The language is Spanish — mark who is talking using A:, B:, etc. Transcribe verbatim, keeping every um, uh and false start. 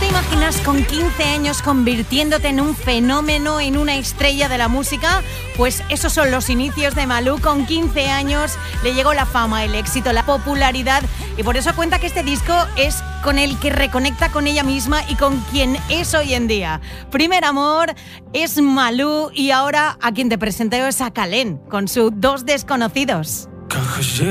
A: te imaginas con quince años convirtiéndote en un fenómeno, en una estrella de la música? Pues esos son los inicios de Malú. Con quince años le llegó la fama, el éxito, la popularidad, y por eso cuenta que este disco es con el que reconecta con ella misma y con quien es hoy en día. Primer amor es Malú, y ahora a quien te presento es a Kallen con su Dos Desconocidos.